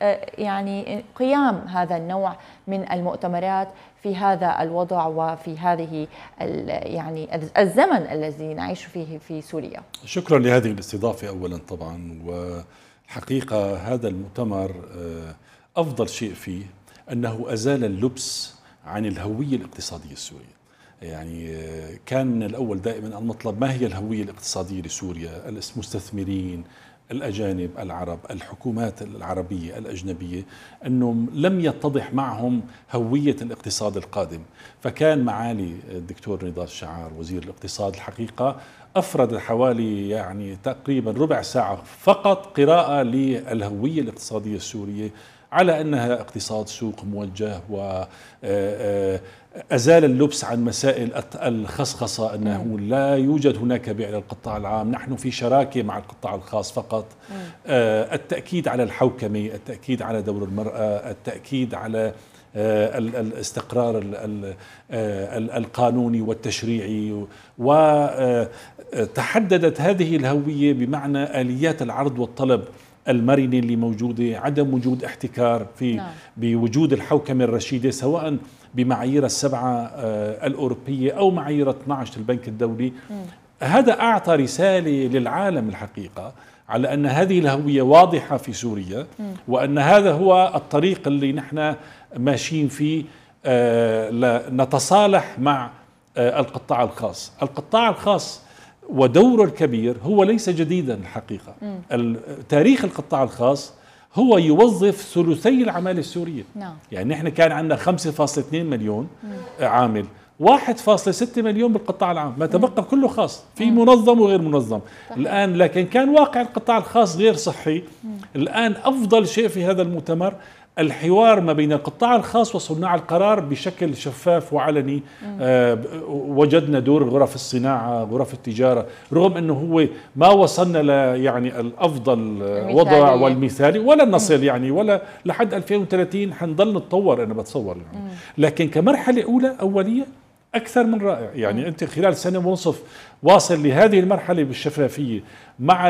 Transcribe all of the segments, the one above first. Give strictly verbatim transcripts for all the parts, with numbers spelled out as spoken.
يعني قيام هذا النوع من المؤتمرات في هذا الوضع وفي هذه يعني الزمن الذي نعيش فيه في سوريا؟ شكرا لهذه الاستضافة أولا طبعا. والحقيقة هذا المؤتمر أفضل شيء فيه أنه أزال اللبس عن الهوية الاقتصادية السورية. يعني كان من الأول دائما المطلب ما هي الهوية الاقتصادية لسوريا؟ المستثمرين الأجانب العرب، الحكومات العربية الأجنبية، أنهم لم يتضح معهم هوية الاقتصاد القادم. فكان معالي الدكتور نضال شعار وزير الاقتصاد الحقيقة أفرد حوالي يعني تقريبا ربع ساعة فقط قراءة للهوية الاقتصادية السورية على أنها اقتصاد سوق موجه، وأزال اللبس عن مسائل الخصخصة، أنه لا يوجد هناك بيع للقطاع العام، نحن في شراكة مع القطاع الخاص فقط. التأكيد على الحوكمة، التأكيد على دور المرأة، التأكيد على الاستقرار القانوني والتشريعي. وتحددت هذه الهوية بمعنى آليات العرض والطلب المرنة اللي موجودة، عدم وجود احتكار في نعم. بوجود الحوكمة الرشيدة سواء بمعايير السبعة الأوروبية أو معايير اثني عشر البنك الدولي. م. هذا أعطى رسالة للعالم الحقيقة على أن هذه الهوية واضحة في سوريا، م. وأن هذا هو الطريق اللي نحن ماشيين فيه لنتصالح مع القطاع الخاص. القطاع الخاص ودوره الكبير هو ليس جديدا الحقيقة. تاريخ القطاع الخاص هو يوظف ثلثي العمالة السورية. نعم. يعني نحن كان عندنا خمسة فاصلة اثنين مليون مم. عامل، واحد فاصلة ستة مليون بالقطاع العام، ما تبقى مم. كله خاص، في مم. منظم وغير منظم. صحيح. الآن لكن كان واقع القطاع الخاص غير صحي. مم. الآن أفضل شيء في هذا المؤتمر الحوار ما بين القطاع الخاص وصناع القرار بشكل شفاف وعلني. آه وجدنا دور غرف الصناعة، غرف التجارة، رغم أنه هو ما وصلنا ل يعني الأفضل وضع والمثالي، ولا نصل يعني ولا لحد ألفين وثلاثين حنضل نتطور أنا بتصور يعني. لكن كمرحلة أولى أولية أكثر من رائع. يعني مم. أنت خلال سنة ونصف واصل لهذه المرحلة بالشفافية مع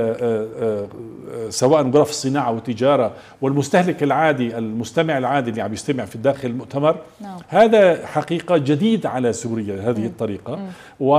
سواء غرف الصناعة والتجارة والمستهلك العادي، المستمع العادي اللي عم يستمع في داخل المؤتمر. نعم. هذا حقيقة جديد على سوريا هذه مم. الطريقة. مم.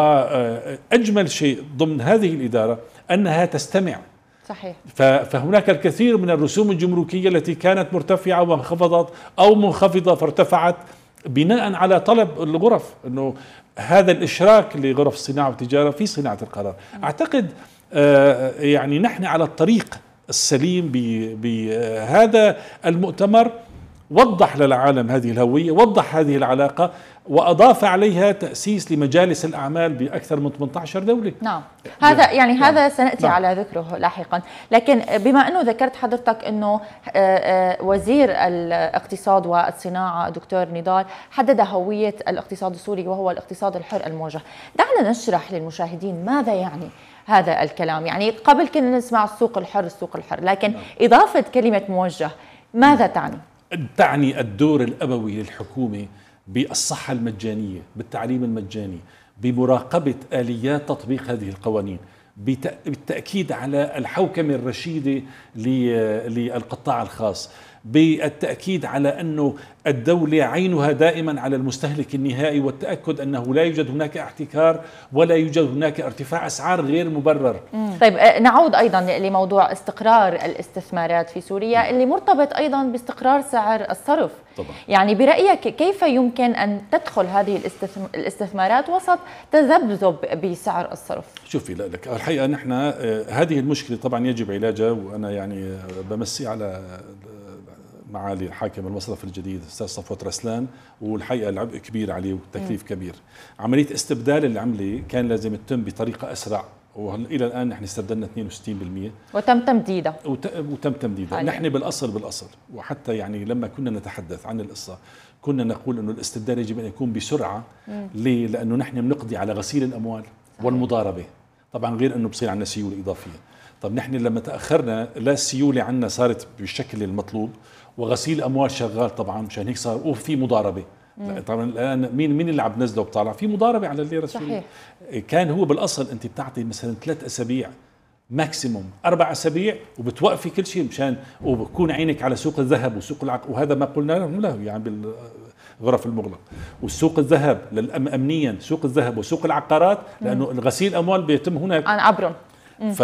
وأجمل شيء ضمن هذه الإدارة أنها تستمع. صحيح. فهناك الكثير من الرسوم الجمركية التي كانت مرتفعة وانخفضت أو منخفضة فارتفعت بناء على طلب الغرف، انه هذا الاشراك لغرف الصناعه والتجاره في صناعه القرار. اعتقد آه يعني نحن على الطريق السليم بهذا المؤتمر. وضح للعالم هذه الهويه، وضح هذه العلاقه، واضاف عليها تاسيس لمجالس الاعمال باكثر من ثمانية عشر دوله. نعم، هذا يعني نعم. هذا سناتي نعم. على ذكره لاحقا. لكن بما انه ذكرت حضرتك انه وزير الاقتصاد والصناعه الدكتور نضال حدد هويه الاقتصاد السوري وهو الاقتصاد الحر الموجه، دعنا نشرح للمشاهدين ماذا يعني هذا الكلام. يعني قبل كنا نسمع السوق الحر السوق الحر، لكن نعم. اضافه كلمه موجه ماذا تعني؟ تعني الدور الأبوي للحكومة بالصحة المجانية، بالتعليم المجاني، بمراقبة آليات تطبيق هذه القوانين، بالتأكيد على الحوكمة الرشيدة للقطاع الخاص، بالتأكيد على أنه الدولة عينها دائما على المستهلك النهائي، والتأكد أنه لا يوجد هناك احتكار ولا يوجد هناك ارتفاع أسعار غير مبرر. مم. طيب نعود أيضا لموضوع استقرار الاستثمارات في سوريا مم. اللي مرتبط أيضا باستقرار سعر الصرف. طبعا. يعني برأيك كيف يمكن أن تدخل هذه الاستثمارات وسط تذبذب بسعر الصرف؟ شوفي لك الحقيقة نحن هذه المشكلة طبعا يجب علاجها، وأنا يعني بمسي على معالي الحاكم المصرف الجديد أستاذ صفوت رسلان، والحقيقة العبء كبير عليه والتكليف م. كبير. عملية استبدال العملة كان لازم تتم بطريقة أسرع، وإلى الآن نحن استبدلنا اثنين وستين بالمئة وتم تمديدها وتم تمديدها. نحن بالأصل بالأصل وحتى يعني لما كنا نتحدث عن القصة كنا نقول أنه الاستبدال يجب أن يكون بسرعة. ليه؟ لأنه نحن بنقضي على غسيل الأموال والمضاربة، طبعا غير أنه بصير عندنا سيولة إضافية. طب نحن لما تأخرنا لا السيولة عندنا صارت بالشكل المطلوب وغسيل أموال شغال طبعا، مشان هيك صار وفي مضاربة. طبعا الآن مين مين اللي عم نزله وبطالع في مضاربة على الليرة السورية. كان هو بالأصل أنت بتعطي مثلا ثلاث أسابيع ماكسيموم اربع اسابيع وبتوقفي كل شيء مشان وبكون عينك على سوق الذهب وسوق العقار، وهذا ما قلنا له يعني بالغرف المغلق. والسوق الذهب امنيا سوق الذهب وسوق العقارات لانه غسيل الاموال بيتم هناك عن عبرهم. ف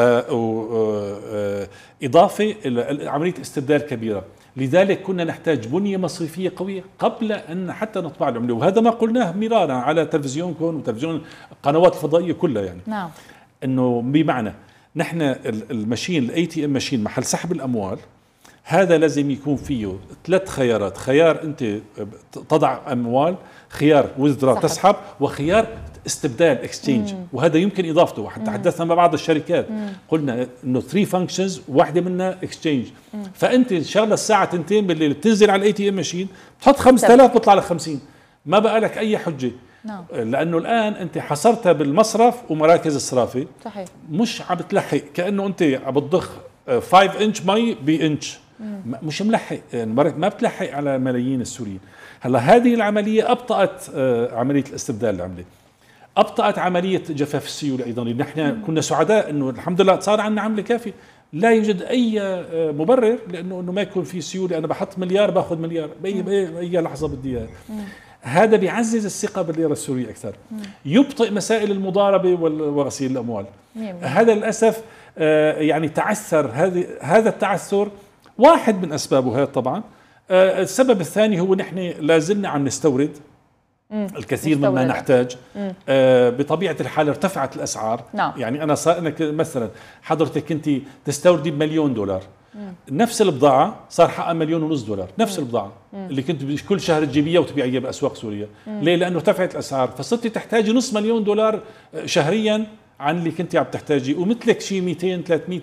اضافه الى عمليه استبدال كبيره، لذلك كنا نحتاج بنيه مصرفيه قويه قبل ان حتى نطبع العمله، وهذا ما قلناه مرارا على تلفزيونكم وتلفزيون القنوات الفضائيه كلها يعني. نعم. انه بمعنى نحن الماشين الاي تي ام ماشين محل سحب الاموال هذا لازم يكون فيه ثلاث خيارات، خيار انت تضع اموال، خيار ويزدرا تسحب، وخيار استبدال اكسشينج، وهذا يمكن اضافته وحتى تحدثنا مع بعض الشركات مم. قلنا انه ثري فانكشنز واحده منها اكسشينج. فانت ان شاء الله الساعه اثنتين بالليل بتنزل على الاي تي ام ماشين بتحط خمسة آلاف بيطلع لك خمسين، ما بقى لك اي حجه. نعم. لانه الان انت حصرتها بالمصرف ومراكز الصرافه. صحيح. مش عم بتلحق، كانه انت عم بتضخ خمسة انش مي بانش، مش ملحق، ما بتلحق على ملايين السوريين. هلا هذه العمليه ابطات عمليه الاستبدال العمله، ابطات عمليه جفاف السيوله ايضا. نحن كنا سعداء انه الحمد لله صار عندنا عمله كافيه، لا يوجد اي مبرر لانه انه ما يكون في سيوله، انا بحط مليار باخذ مليار باي باي لحظه بدي اياها. هذا بيعزز الثقه بالليره السوريه اكثر، يبطئ مسائل المضاربه وغسيل الاموال. هذا للاسف يعني تعثر، هذه هذا التعثر واحد من اسبابه هذا طبعا. السبب الثاني هو نحن لازلنا عم نستورد مم. الكثير مما نحتاج. آه بطبيعه الحال ارتفعت الاسعار. نعم. يعني انا صار انك مثلا حضرتك كنت تستوردي بمليون دولار، مم. نفس البضاعه صار حقها مليون ونص دولار، نفس مم. البضاعه مم. اللي كنت كل شهر تجيبيها وتبيعيها باسواق سوريا. مم. ليه؟ لانه ارتفعت الاسعار، فصرتي تحتاجي نص مليون دولار شهريا عن اللي كنت عم تحتاجي، ومثلك شيء مئتين ثلاثمئة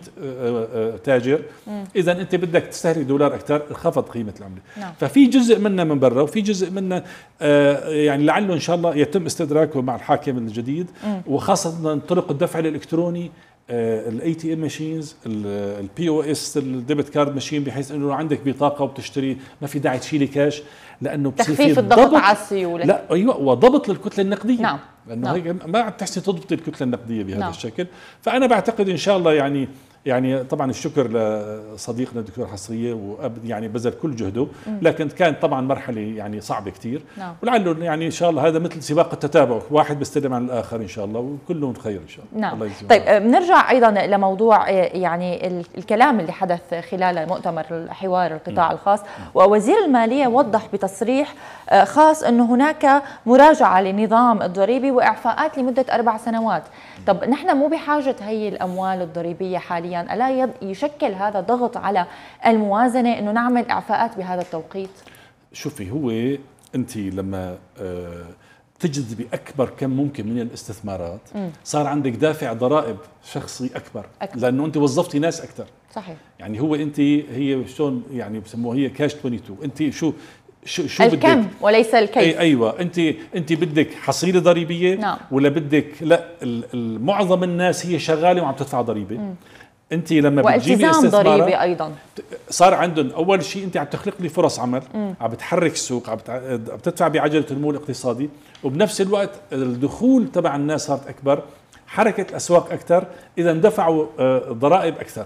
تاجر. اذا انت بدك تستهلك دولار اكثر، انخفض قيمه العمله. نعم. ففي جزء منا من برا وفي جزء منا يعني لعله ان شاء الله يتم استدراكه مع الحاكم الجديد، مم. وخاصه طرق الدفع الالكتروني، الاي تي ام ماشينز، البي او اس، الديبت كارد ماشين، بحيث انه عندك بطاقه وبتشتري ما في داعي تشيلي كاش، لانه بصير تخفيف الضغط على السيوله. لا ايوه، وضبط للكتله النقديه. نعم. لانه نعم. هيك ما عم تحسي تضبط الكتله النقديه بهذا نعم. الشكل. فانا بعتقد ان شاء الله يعني يعني طبعا الشكر لصديقنا الدكتور حصريه، ويعني بذل كل جهده، لكن كانت طبعا مرحله يعني صعبه كثير. نعم. ولعله يعني ان شاء الله هذا مثل سباق التتابع، واحد بيستلم عن الاخر ان شاء الله، وكلهم خير ان شاء الله. نعم. الله طيب بنرجع ايضا لموضوع يعني الكلام اللي حدث خلال مؤتمر الحوار القطاع م. الخاص، ووزير الماليه وضح بتصريح خاص انه هناك مراجعه لنظام الضريبي واعفاءات لمده اربع سنوات. طب نحن مو بحاجه هي الاموال الضريبيه حاليا؟ الا يشكل هذا ضغط على الموازنه انه نعمل اعفاءات بهذا التوقيت؟ شوفي، هو انت لما تجذبي اكبر كم ممكن من الاستثمارات م. صار عندك دافع ضرائب شخصي اكبر, أكبر. لانه انت وظفتي ناس اكثر. صحيح. يعني هو انت هي شلون يعني بسموها هي كاش اثنين وعشرين، انت شو شو شو الكم بدك وليس الكيف. أي ايوه، انت انت بدك حصيله ضريبيه. نعم. ولا بدك لا معظم الناس هي شغاله وعم تدفع ضريبه. م. انت لما بتجيبي استثمار ضريبي ايضا صار عندهم اول شيء انت عم تخلق لي فرص عمل، م. عم بتحرك السوق، عم بتدفع بعجله النمو الاقتصادي، وبنفس الوقت الدخول تبع الناس صارت اكبر، حركه الاسواق اكثر، اذا دفعوا ضرائب اكثر.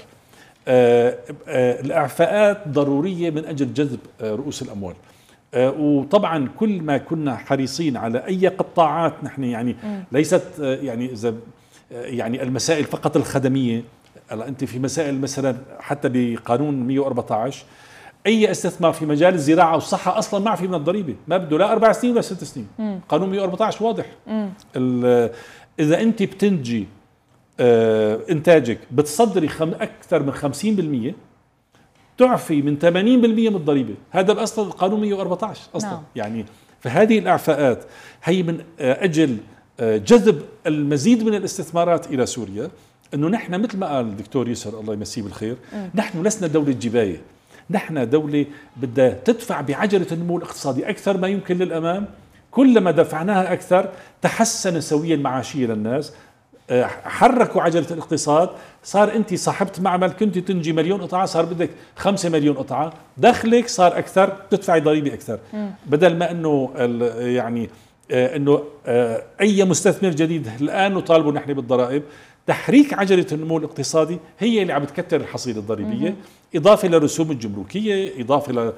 الاعفاءات ضروريه من اجل جذب رؤوس الاموال، وطبعا كل ما كنا حريصين على اي قطاعات نحن يعني م. ليست يعني اذا يعني المسائل فقط الخدميه. هلا انت في مسائل مثلا حتى بقانون مئة وأربعة عشر اي استثمار في مجال الزراعه والصحه اصلا ما في من الضريبه، ما بده لا اربع سنين ولا ست سنين. مم. قانون مئة وأربعة عشر واضح. اذا انت بتنتجي اه انتاجك بتصدري خم اكثر من خمسين بالمئة تعفي من ثمانين بالمئة من الضريبه، هذا اصلا القانون مئة وأربعة عشر اصلا. نعم. يعني فهذه الاعفاءات هي من اجل جذب المزيد من الاستثمارات الى سوريا. انه نحن مثل ما قال الدكتور يسر الله يمسيه بالخير، م. نحن لسنا دولة جباية، نحن دولة بدها تدفع بعجلة النمو الاقتصادي أكثر ما يمكن للأمام. كلما دفعناها أكثر تحسن السوية المعاشية للناس، حركوا عجلة الاقتصاد. صار أنت صاحبت معمل كنت تنجي مليون قطعة، صار بدك خمسة مليون قطعة، دخلك صار أكثر، تدفعي ضريبة أكثر. م. بدل ما أنه يعني انه اي مستثمر جديد الان نطالبه نحن بالضرائب، تحريك عجلة النمو الاقتصادي هي اللي عم تكتر الحصيلة الضريبية، إضافة للرسوم الجمركية، إضافة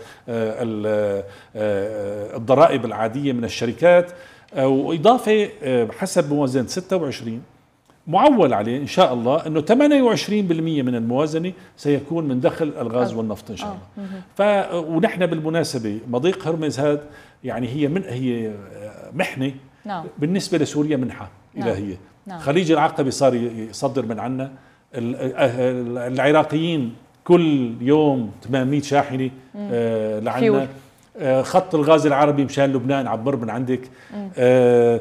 للضرائب العادية من الشركات، وإضافة حسب موازنة ستة وعشرين معول عليه إن شاء الله أنه ثمانية وعشرين بالمئة من الموازنة سيكون من دخل الغاز والنفط إن شاء الله. ف ونحن بالمناسبة مضيق هرمز هذا يعني هي من هي محنة نعم. بالنسبة لسوريا منحة نعم. إلهية نعم. خليج العقبة صار يصدر من عنا، العراقيين كل يوم ثمانمئة شاحنة آه لعنا، آه خط الغاز العربي مشان لبنان عبر من عندك. آه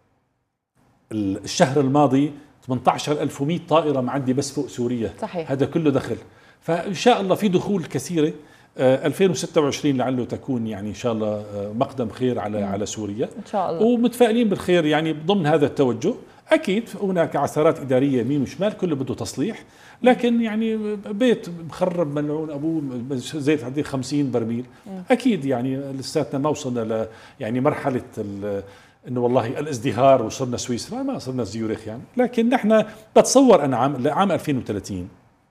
الشهر الماضي ثمانية عشر ألف ومئة طائرة معدي بس فوق سوريا صحيح. هذا كله دخل، فإن شاء الله في دخول كثيرة. آه ألفين وستة وعشرين لعله تكون يعني إن شاء الله آه مقدم خير على مم. على سوريا إن شاء الله، ومتفائلين بالخير يعني ضمن هذا التوجه. أكيد هناك عثرات إدارية يمين وشمال كله بده تصليح، لكن يعني بيت مخرب ملعون أبوه زيت عندي خمسين برميل مم. أكيد يعني لساتنا ما وصلنا ل يعني مرحلة انه والله الازدهار وصلنا سويسرا، ما صرنا زيورخ يعني. لكن نحن بتصور انا عام عام ألفين وثلاثين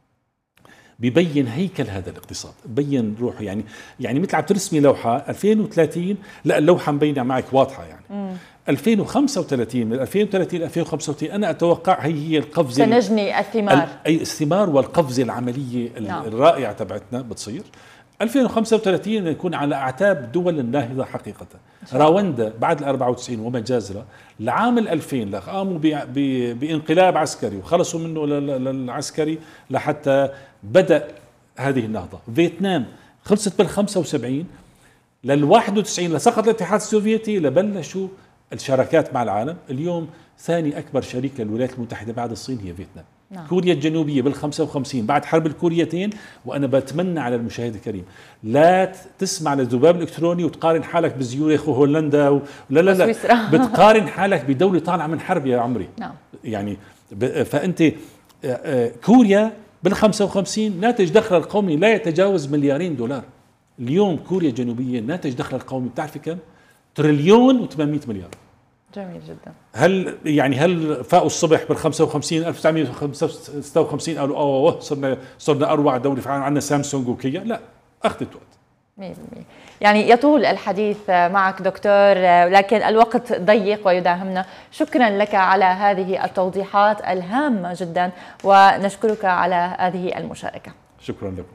ببين هيكل هذا الاقتصاد، ببين روحه يعني يعني مثل عم ترسمي لوحه ألفين وثلاثين، لا اللوحه مبينه معك واضحه يعني. مم. ألفين وخمسة وثلاثين من ألفين وثلاثين ل ألفين وخمسة وثلاثين انا اتوقع هي هي القفزه سنجني الثمار، اي الثمار والقفزه العمليه نعم. الرائعه تبعتنا بتصير. ألفين وخمسة وثلاثين نكون على اعتاب الدول الناهضه حقيقه. راوندا بعد ال أربعة وتسعين وما جازرة لعام الألفين قاموا بانقلاب عسكري وخلصوا منه للعسكري لحتى بدأ هذه النهضة. فيتنام خلصت بال خمسة وسبعين لل واحد وتسعين لسقط الاتحاد السوفيتي لبلشوا الشراكات مع العالم. اليوم ثاني أكبر شريك للولايات المتحدة بعد الصين هي فيتنام. نعم. كوريا الجنوبية بال خمسة وخمسين بعد حرب الكوريتين. وأنا بتمنى على المشاهد الكريم لا تسمع للذباب الإلكتروني وتقارن حالك بزيورخ وهولندا و... لا لا لا بتقارن حالك بدولة طالعة من حرب يا عمري. نعم. يعني ب... فأنت كوريا بال خمسة وخمسين ناتج دخلها القومي لا يتجاوز مليارين دولار. اليوم كوريا الجنوبية ناتج دخلها القومي بتعرفي كم؟ تريليون وثمانمئة مليار. جميل جدا. هل يعني هل فاقوا الصبح بال خمسة وخمسين ألف وتسعمئة وستة وخمسين قالوا اوه صرنا صرنا اروع دوله، فعلا عندنا سامسونج وكيا؟ لا، اخذت وقت. مية بالمية. يعني يطول الحديث معك دكتور لكن الوقت ضيق ويداهمنا. شكرا لك على هذه التوضيحات الهامة جدا ونشكرك على هذه المشاركة. شكرا لكم.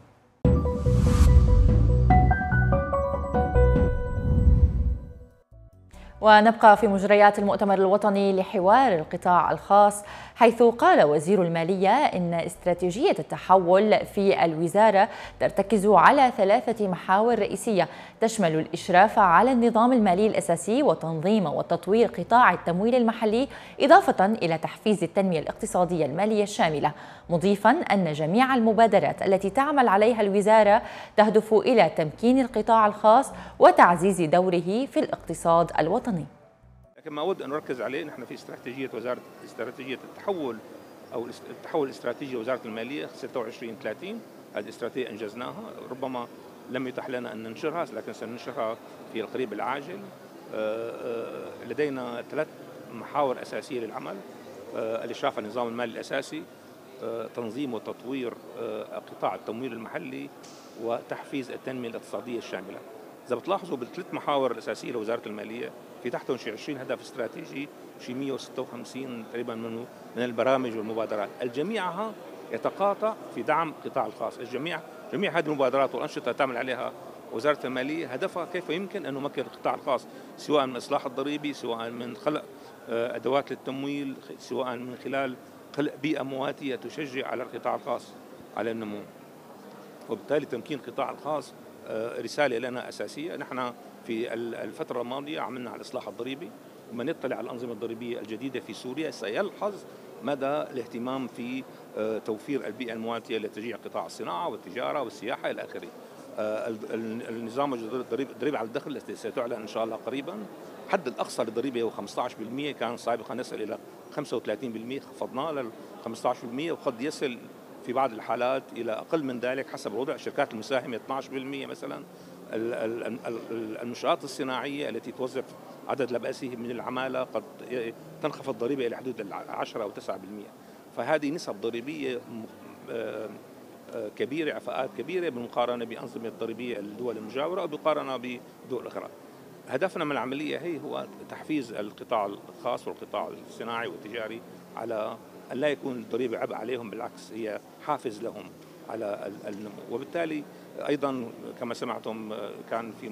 ونبقى في مجريات المؤتمر الوطني لحوار القطاع الخاص، حيث قال وزير المالية إن استراتيجية التحول في الوزارة ترتكز على ثلاثة محاور رئيسية تشمل الإشراف على النظام المالي الأساسي وتنظيم وتطوير قطاع التمويل المحلي، إضافة إلى تحفيز التنمية الاقتصادية المالية الشاملة، مضيفا أن جميع المبادرات التي تعمل عليها الوزارة تهدف إلى تمكين القطاع الخاص وتعزيز دوره في الاقتصاد الوطني. لكن ما أود أن نركز عليه نحن في استراتيجية وزارة استراتيجية التحول أو التحول الاستراتيجي وزارة المالية ستة وعشرين ثلاثين. هذه الاستراتيجية أنجزناها، ربما لم يتح لنا أن ننشرها لكن سننشرها في القريب العاجل. لدينا ثلاث محاور أساسية للعمل: الإشراف على النظام المالي الأساسي، تنظيم وتطوير قطاع التمويل المحلي، وتحفيز التنمية الاقتصادية الشاملة. إذا بتلاحظوا بالثلاث محاور الأساسية لوزارة المالية في تحتهم شي عشرين هدف استراتيجي، شي مئة وستة وخمسين تقريبا من من البرامج والمبادرات، الجميعها يتقاطع في دعم القطاع الخاص. الجميع جميع هذه المبادرات والأنشطة تعمل عليها وزارة المالية هدفها كيف يمكن أن نمكن القطاع الخاص، سواء من إصلاح الضريبي، سواء من خلق أدوات للتمويل، سواء من خلال خلق بيئة مواتية تشجع على القطاع الخاص على النمو. وبالتالي تمكين القطاع الخاص رسالة لنا أساسية. نحن في الفترة الماضية عملنا على الإصلاح الضريبي، ومن يطلع على الأنظمة الضريبية الجديدة في سوريا سيلحظ مدى الاهتمام في توفير البيئة المواتية لتشجيع قطاع الصناعة والتجارة والسياحة إلى آخره. النظام الضريبي على الدخل التي ستعلن إن شاء الله قريبا، حد الأقصى للضريبة هو خمسة عشر بالمئة، كان سابقا يصل إلى خمسة وثلاثين بالمئة، خفضناه لل خمسة عشر بالمئة وقد يصل في بعض الحالات إلى أقل من ذلك حسب وضع الشركات المساهمة اثني عشر بالمئة مثلا. المنشآت الصناعية التي توظف عدد لا بأس من العمالة قد تنخفض الضريبة إلى حدود عشرة أو تسعة بالمئة. فهذه نسب ضريبية كبيرة، عفاءات كبيرة بالمقارنة بأنظمة الضريبية الدول المجاورة أو بالمقارنة بدول أخرى. هدفنا من العملية هي هو تحفيز القطاع الخاص والقطاع الصناعي والتجاري على أن لا يكون الضريبة عبء عليهم، بالعكس هي حافز لهم على النمو. وبالتالي أيضا كما سمعتم كان في